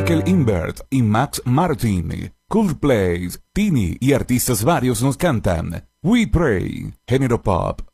Michael Invert y Max Martin. Coldplay, Tini y artistas varios nos cantan We Pray, género pop.